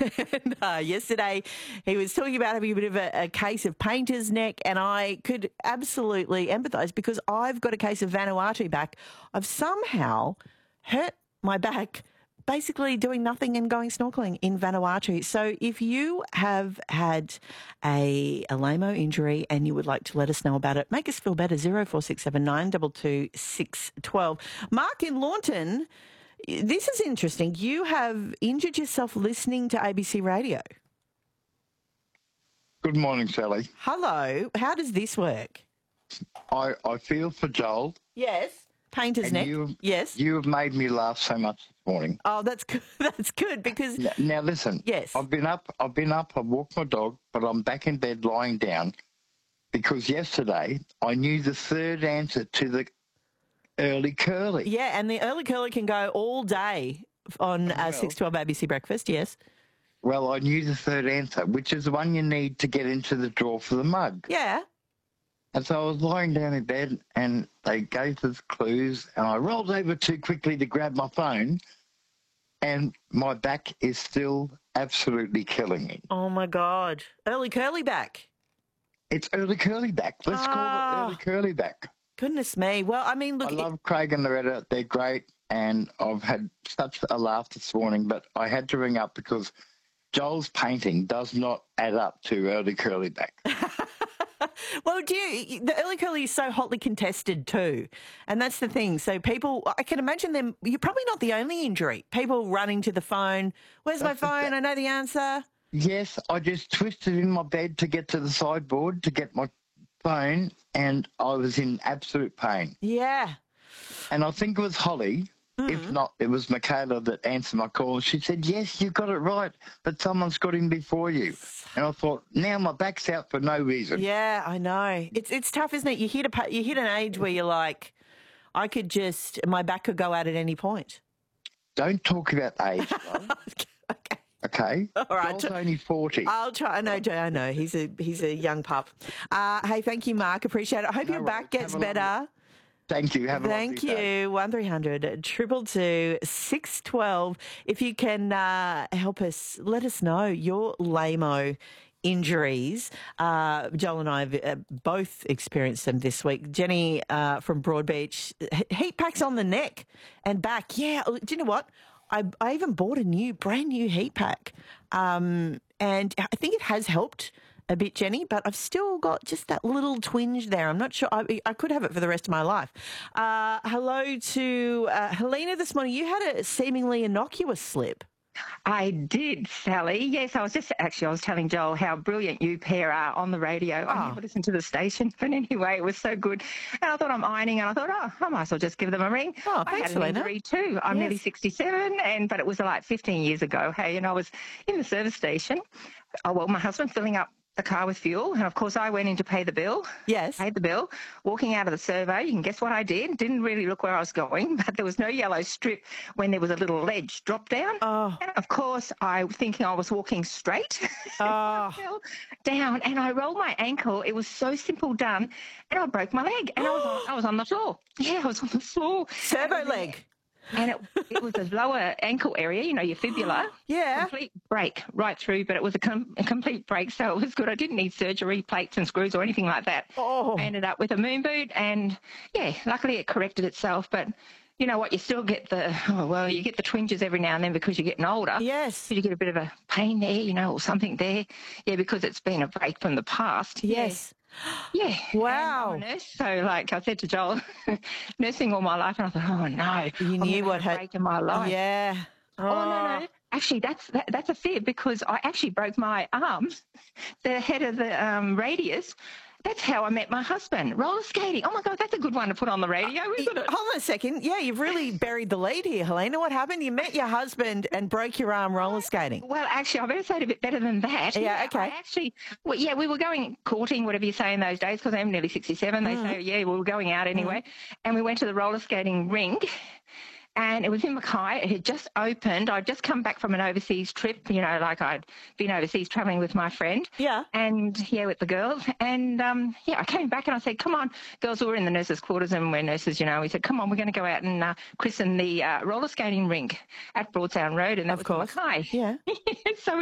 And, yesterday he was talking about having a bit of a case of painter's neck, and I could absolutely empathise because I've got a case of Vanuatu back. I've somehow hurt my back basically doing nothing and going snorkelling in Vanuatu. So if you have had a lamo injury and you would like to let us know about it, make us feel better, 0467 922 612. Mark in Launton, this is interesting. You have injured yourself listening to ABC Radio. Good morning, Sally. Hello. How does this work? I feel for Joel. Yes. Painter's neck. Yes. You have made me laugh so much this morning. Oh, that's good. That's good because Now listen. Yes. I've been up. I've walked my dog, but I'm back in bed lying down because yesterday I knew the third answer to the early curly. Yeah, and the early curly can go all day on 612 ABC Breakfast. Yes. Well, I knew the third answer, which is the one you need to get into the drawer for the mug. Yeah. And so I was lying down in bed and they gave us clues and I rolled over too quickly to grab my phone and my back is still absolutely killing me. Oh, my God. Early curly back. It's early curly back. Let's call it early curly back. Goodness me. Well, I mean, look. I love Craig and Loretta. They're great and I've had such a laugh this morning, but I had to ring up because Joel's painting does not add up to early curly back. Well, the early curly is so hotly contested too, and that's the thing. So people, I can imagine them. You're probably not the only injury. People running to the phone. Where's my phone? I know the answer. Yes, I just twisted in my bed to get to the sideboard to get my phone, and I was in absolute pain. Yeah. And I think it was Holly. If not, it was Michaela that answered my call. She said, yes, you got it right, but someone's got him before you. And I thought, now my back's out for no reason. Yeah, I know. It's tough, isn't it? You hit an age where you're like, my back could go out at any point. Don't talk about age, though. Okay. All right. Joel's only 40. I'll try. I know. He's a young pup. Hey, thank you, Mark. Appreciate it. I hope your back gets better. Thank you. Have a lovely day. 1300 222 612. If you can help us, let us know your lamo injuries. Joel and I have both experienced them this week. Jenny from Broadbeach, heat packs on the neck and back. Yeah, do you know what? I even bought a brand new heat pack, and I think it has helped a bit, Jenny, but I've still got just that little twinge there. I'm not sure. I could have it for the rest of my life. Hello to Helena this morning. You had a seemingly innocuous slip. I did, Sally. Yes, I was telling Joel how brilliant you pair are on the radio. I never listened to the station, but anyway, it was so good. And I thought I'm ironing, and I thought, I might as well just give them a ring. Oh, I thanks, had an Helena. injury too. I'm nearly 67, but it was like 15 years ago. Hey, and I was in the service station. Oh, well, my husband filling up the car with fuel, and of course I went in to pay the bill. Yes. Paid the bill. Walking out of the survey, you can guess what I did? Didn't really look where I was going, but there was no yellow strip when there was a little ledge drop down. Oh. And of course, thinking I was walking straight, I fell down and I rolled my ankle. It was so simple done, and I broke my leg, and I was on the floor. Yeah, I was on the floor. Servo leg. And it was the lower ankle area, your fibula. Yeah. Complete break right through, but it was a complete break, so it was good. I didn't need surgery, plates and screws or anything like that. Oh. I ended up with a moon boot, and, luckily it corrected itself, but you know what, you still get you get the twinges every now and then because you're getting older. Yes. So you get a bit of a pain there, or something there. Yeah, because it's been a break from the past. Yes. Yeah. Wow. And I'm a nurse, so like I said to Joel, nursing all my life, and I thought, oh no, You knew what had break in my life. Yeah. Oh no. Actually, that's a fib because I actually broke my arm, the head of the radius. That's how I met my husband, roller skating. Oh, my God, that's a good one to put on the radio, isn't it? Hold on a second. Yeah, you've really buried the lead here, Helena. What happened? You met your husband and broke your arm roller skating. Well, actually, I better say it a bit better than that. Yeah, okay. We were going courting, whatever you say in those days, because I'm nearly 67. They say, we were going out anyway. And we went to the roller skating rink. And it was in Mackay. It had just opened. I'd just come back from an overseas trip, like I'd been overseas travelling with my friend. Yeah. And, with the girls. And, I came back and I said, come on, girls, we were in the nurses' quarters and we're nurses, We said, come on, we're going to go out and christen the roller skating rink at Broadsound Road. And that was Mackay. Yeah. So